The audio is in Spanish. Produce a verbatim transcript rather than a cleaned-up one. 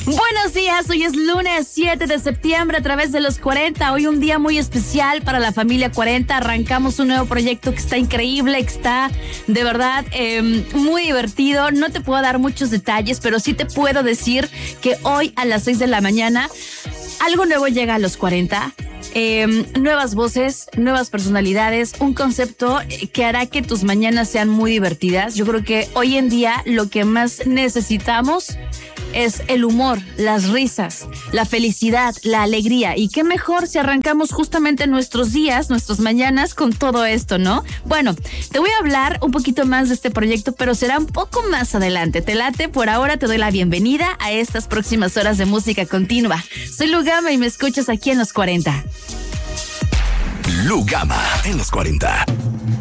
Buenos días, hoy es lunes siete de septiembre a través de los cuarenta. Hoy un día muy especial para la familia cuarenta. Arrancamos un nuevo proyecto que está increíble, que está de verdad eh, muy divertido. No te puedo dar muchos detalles, pero sí te puedo decir que hoy a las seis de la mañana algo nuevo llega a los cuarenta. Eh, nuevas voces, nuevas personalidades, un concepto que hará que tus mañanas sean muy divertidas. Yo creo que hoy en día lo que más necesitamos es el humor, las risas, la felicidad, la alegría. Y qué mejor si arrancamos justamente nuestros días, nuestras mañanas con todo esto, ¿no? Bueno, te voy a hablar un poquito más de este proyecto, pero será un poco más adelante. ¿Te late? Por ahora te doy la bienvenida a estas próximas horas de música continua. Soy Lu Gama y me escuchas aquí en los cuarenta. Lu Gama en los cuarenta.